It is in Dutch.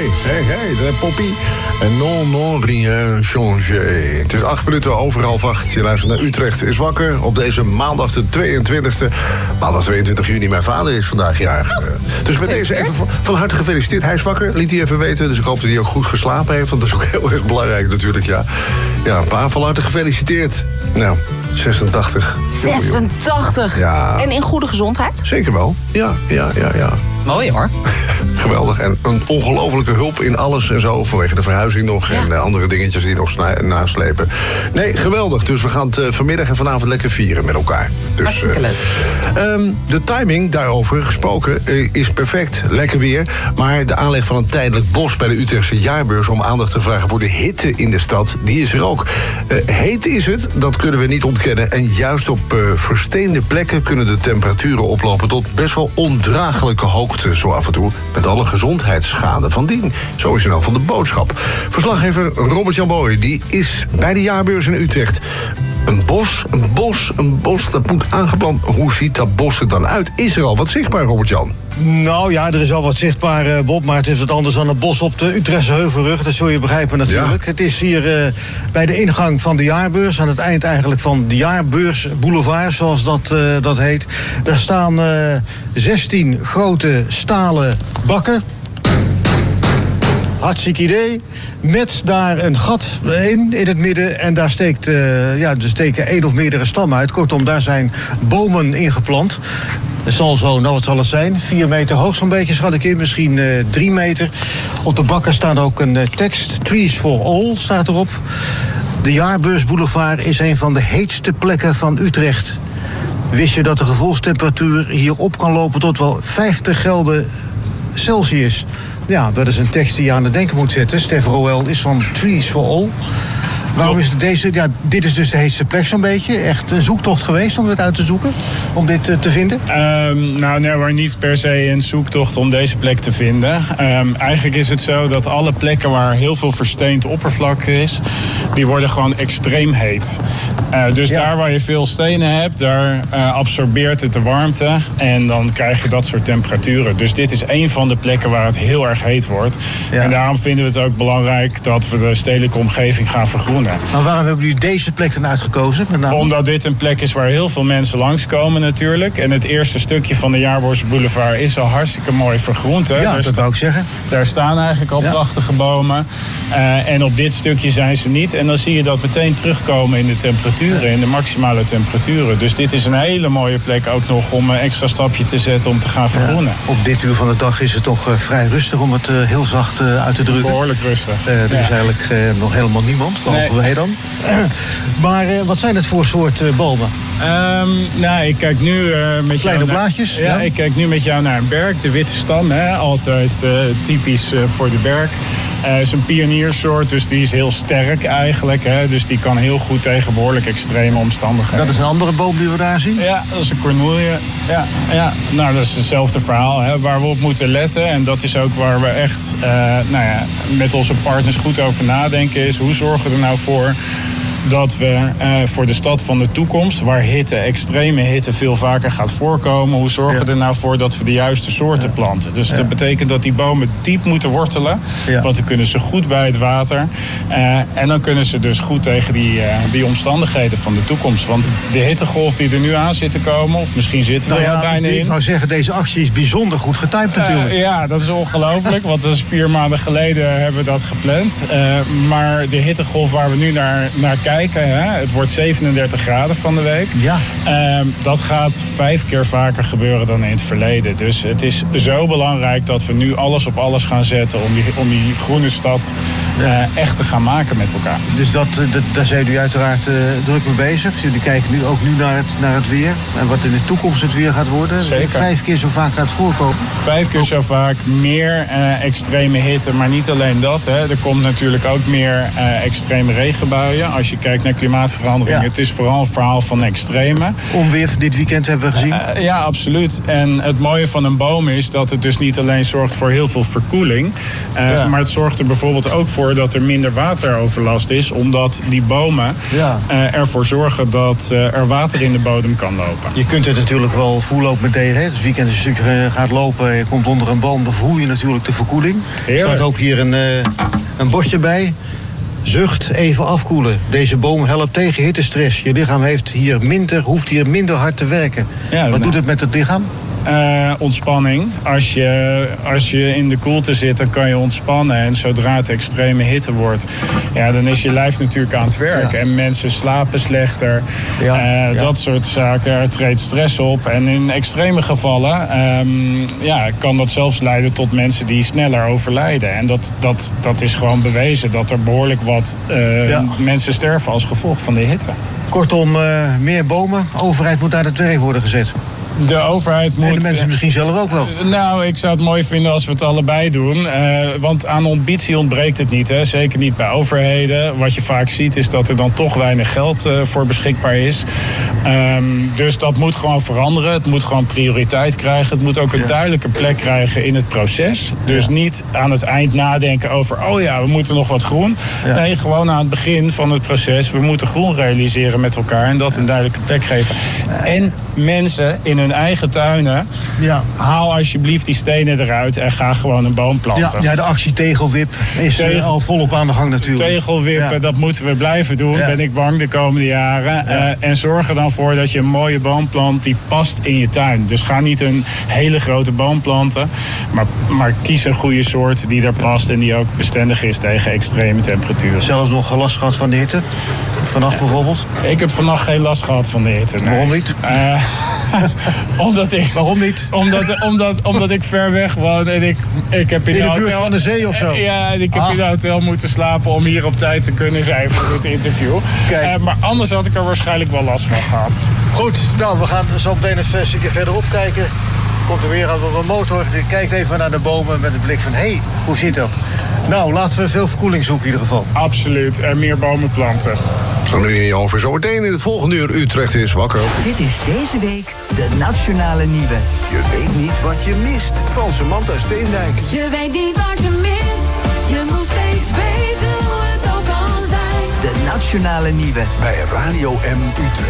de Poppy. En non, rien changé. Het is 8 minuten over 7:30. Je luistert naar Utrecht is wakker op deze maandag de 22e. Maandag 22 juni, mijn vader is vandaag jarig. Dus met deze even van harte gefeliciteerd. Hij is wakker, liet hij even weten. Dus ik hoop dat hij ook goed geslapen heeft. Want dat is ook heel erg belangrijk natuurlijk, ja. Ja, pa, van harte gefeliciteerd. Nou, 86. 86? Ja. En in goede gezondheid? Zeker wel, ja. Mooi hoor. Geweldig. En een ongelofelijke hulp in alles en zo. Vanwege de verhuizing nog en andere dingetjes die nog naslepen. Nee, geweldig. Dus we gaan het vanmiddag en vanavond lekker vieren met elkaar. Dus, hartstikke leuk. De timing daarover gesproken is perfect. Lekker weer. Maar de aanleg van een tijdelijk bos bij de Utrechtse jaarbeurs om aandacht te vragen voor de hitte in de stad, die is er ook. Heet is het, dat kunnen we niet ontkennen. En juist op versteende plekken kunnen de temperaturen oplopen tot best wel ondraaglijke hoogte. Zo af en toe, met alle gezondheidsschade van dien. Zo is er nou van de boodschap. Verslaggever Robert-Jan Boy, die is bij de jaarbeurs in Utrecht. Een bos, dat moet aangeplant. Hoe ziet dat bos er dan uit? Is er al wat zichtbaar, Robert-Jan? Nou ja, er is al wat zichtbaar, Bob, maar het is wat anders dan een bos op de Utrechtse Heuvelrug. Dat zul je begrijpen natuurlijk. Ja. Het is hier bij de ingang van de jaarbeurs, aan het eind eigenlijk van de jaarbeursboulevard, zoals dat heet. Daar staan 16 grote stalen bakken. Hartstikke idee. Met daar een gat in het midden. En daar steken 1 of meerdere stammen uit. Kortom, daar zijn bomen ingeplant. Het zal zo, wat zal het zijn? 4 meter hoog zo'n beetje, schat ik in. Misschien 3 meter. Op de bakken staat ook een tekst. Trees for all staat erop. De Jaarbeursboulevard is een van de heetste plekken van Utrecht. Wist je dat de gevoelstemperatuur hier op kan lopen tot wel 50 graden Celsius? Ja, dat is een tekst die je aan het denken moet zetten. Stef Roel is van Trees for All. Waarom is deze? Ja, dit is dus de heetste plek zo'n beetje. Echt een zoektocht geweest om dit uit te zoeken? Om dit te vinden? Maar niet per se een zoektocht om deze plek te vinden. Eigenlijk is het zo dat alle plekken waar heel veel versteend oppervlak is, die worden gewoon extreem heet. Daar waar je veel stenen hebt, daar absorbeert het de warmte. En dan krijg je dat soort temperaturen. Dus dit is één van de plekken waar het heel erg heet wordt. Ja. En daarom vinden we het ook belangrijk dat we de stedelijke omgeving gaan vergroenen. Maar waarom hebben jullie deze plek dan uitgekozen? Omdat dit een plek is waar heel veel mensen langskomen natuurlijk. En het eerste stukje van de Jaarbeursboulevard is al hartstikke mooi vergroend. Hè? Ja, dat wou ik zeggen. Daar staan eigenlijk al prachtige bomen. En op dit stukje zijn ze niet. En dan zie je dat meteen terugkomen in de temperaturen, in de maximale temperaturen. Dus dit is een hele mooie plek ook nog om een extra stapje te zetten om te gaan vergroenen. Op dit uur van de dag is het toch vrij rustig om het heel zacht uit te drukken. Behoorlijk rustig. Er is eigenlijk nog helemaal niemand, behalve wij dan. Maar wat zijn het voor soort bomen? Ik kijk nu met kleine blaadjes? Ik kijk nu met jou naar een berk. De witte stam, altijd typisch voor de berk. Is een pioniersoort, dus die is heel sterk eigenlijk. Dus die kan heel goed tegen behoorlijk extreme omstandigheden. Dat is een andere boom die we daar zien? Ja, dat is een cornoelje. Ja. Nou, dat is hetzelfde verhaal waar we op moeten letten. En dat is ook waar we echt met onze partners goed over nadenken. Is hoe zorgen we er nou voor dat we voor de stad van de toekomst, waar extreme hitte veel vaker gaat voorkomen, hoe zorgen we er nou voor dat we de juiste soorten planten? Dus dat betekent dat die bomen diep moeten wortelen, want dan kunnen ze goed bij het water. En dan kunnen ze dus goed tegen die omstandigheden van de toekomst. Want de hittegolf die er nu aan zit te komen, of misschien zitten we er bijna in. Ik wou zeggen, deze actie is bijzonder goed getimed natuurlijk. Ja, dat is ongelooflijk, want dat is 4 maanden geleden hebben we dat gepland. Maar de hittegolf waar we nu naar kijken, het wordt 37 graden van de week. Ja. Dat gaat 5 keer vaker gebeuren dan in het verleden. Dus het is zo belangrijk dat we nu alles op alles gaan zetten om die groene stad echt te gaan maken met elkaar. Dus daar zijn jullie uiteraard druk mee bezig. Jullie kijken nu ook naar het weer en wat in de toekomst het weer gaat worden. Zeker. 5 keer zo vaak gaat voorkomen. 5 keer zo vaak, meer extreme hitte, maar niet alleen dat. Er komt natuurlijk ook meer extreme regenbuien. Als je kijkt naar klimaatverandering. Ja. Het is vooral een verhaal van extreme. Onweer dit weekend hebben we gezien. Ja, absoluut. En het mooie van een boom is dat het dus niet alleen zorgt voor heel veel verkoeling. Maar het zorgt er bijvoorbeeld ook voor dat er minder wateroverlast is. Omdat die bomen ervoor zorgen dat er water in de bodem kan lopen. Je kunt het natuurlijk wel voelen ook meteen. Hè? Het weekend als je gaat lopen, je komt onder een boom, dan voel je natuurlijk de verkoeling. Er staat ook hier een bordje bij. Zucht, even afkoelen. Deze boom helpt tegen hittestress. Je lichaam hoeft hier minder hard te werken. Ja, wat doet het met het lichaam? Ontspanning. Als je in de koelte zit, dan kan je ontspannen. En zodra het extreme hitte wordt, dan is je lijf natuurlijk aan het werk. Ja. En mensen slapen slechter. Dat soort zaken. Er treedt stress op. En in extreme gevallen kan dat zelfs leiden tot mensen die sneller overlijden. En dat is gewoon bewezen dat er behoorlijk wat mensen sterven als gevolg van de hitte. Kortom, meer bomen. De overheid moet aan het werk worden gezet. De overheid moet... En de mensen misschien zelf ook wel. Nou, ik zou het mooi vinden als we het allebei doen. Want aan ambitie ontbreekt het niet. Hè? Zeker niet bij overheden. Wat je vaak ziet is dat er dan toch weinig geld voor beschikbaar is. Dus dat moet gewoon veranderen. Het moet gewoon prioriteit krijgen. Het moet ook een duidelijke plek krijgen in het proces. Dus niet aan het eind nadenken over... we moeten nog wat groen. Ja. Nee, gewoon aan het begin van het proces. We moeten groen realiseren met elkaar. En dat een duidelijke plek geven. En mensen in hun eigen tuinen... haal alsjeblieft die stenen eruit en ga gewoon een boom planten. Ja, de actie Tegelwip is al volop aan de gang natuurlijk. Tegelwippen, dat moeten we blijven doen, ben ik bang, de komende jaren. En zorg er dan voor dat je een mooie boom plant die past in je tuin. Dus ga niet een hele grote boom planten, maar kies een goede soort die er past... en die ook bestendig is tegen extreme temperaturen. Zelfs nog last gehad van de hitte? Vannacht bijvoorbeeld? Ik heb vannacht geen last gehad van de hitte. Nee. Waarom niet? Waarom niet? Omdat ik ver weg woon en ik heb in de buurt van de zee of zo? Ja, en ik heb in een hotel moeten slapen om hier op tijd te kunnen zijn voor dit interview. Maar anders had ik er waarschijnlijk wel last van gehad. Goed, nou, we gaan zo meteen een stukje verderop kijken. Komt er weer een motor, die kijkt even naar de bomen met een blik van... hé, hoe zit dat? Nou, laten we veel verkoeling zoeken in ieder geval. Absoluut, en meer bomen planten. Dan nu niet over. Zometeen in het volgende uur Utrecht is wakker. Dit is deze week de Nationale Nieuwe. Je weet niet wat je mist. Van Samantha Steendijk. Je weet niet wat je mist. Je moet steeds weten hoe het ook kan zijn. De Nationale Nieuwe. Bij Radio M Utrecht.